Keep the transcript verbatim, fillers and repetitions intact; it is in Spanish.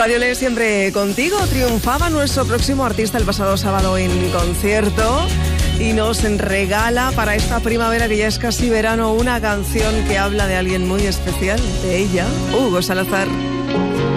Radio Le siempre contigo. Triunfaba nuestro próximo artista el pasado sábado en concierto y nos regala para esta primavera que ya es casi verano una canción que habla de alguien muy especial, de ella, Hugo Salazar.